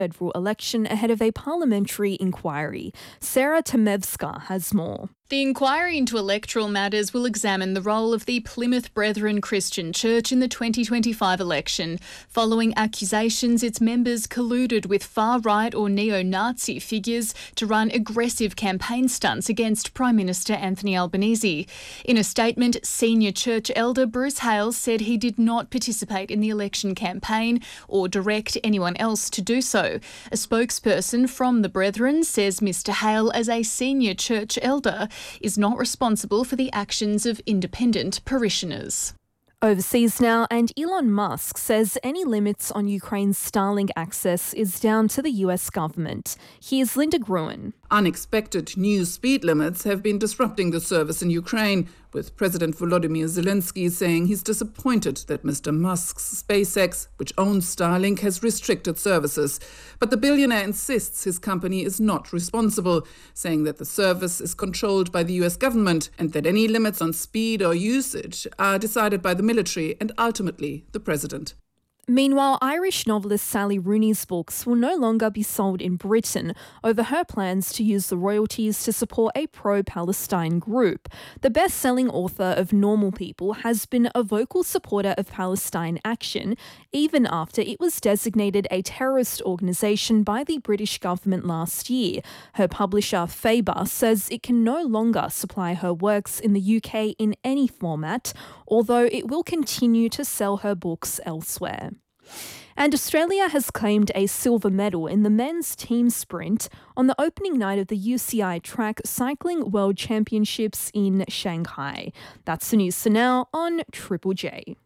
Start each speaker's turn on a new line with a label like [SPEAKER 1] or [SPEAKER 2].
[SPEAKER 1] federal election ahead of a parliamentary inquiry. Sarah Temevska has more.
[SPEAKER 2] The inquiry into electoral matters will examine the role of the Plymouth Brethren Christian Church in the 2025 election, following accusations its members colluded with far-right or neo-Nazi figures to run aggressive campaign stunts against Prime Minister Anthony Albanese. In a statement, senior church elder Bruce Hale said he did not participate in the election campaign or direct anyone else to do so. A spokesperson from the Brethren says Mr Hale, as a senior church elder, is not responsible for the actions of independent parishioners.
[SPEAKER 1] Overseas now, and Elon Musk says any limits on Ukraine's Starlink access is down to the US government. Here's Linda Gruen.
[SPEAKER 3] Unexpected new speed limits have been disrupting the service in Ukraine, with President Volodymyr Zelensky saying he's disappointed that Mr. Musk's SpaceX, which owns Starlink, has restricted services. But the billionaire insists his company is not responsible, saying that the service is controlled by the US government and that any limits on speed or usage are decided by the military and ultimately the president.
[SPEAKER 1] Meanwhile, Irish novelist Sally Rooney's books will no longer be sold in Britain over her plans to use the royalties to support a pro-Palestine group. The best-selling author of Normal People has been a vocal supporter of Palestine action, even after it was designated a terrorist organisation by the British government last year. Her publisher, Faber, says it can no longer supply her works in the UK in any format, although it will continue to sell her books elsewhere. And Australia has claimed a silver medal in the men's team sprint on the opening night of the UCI Track Cycling World Championships in Shanghai. That's the news for now on Triple J.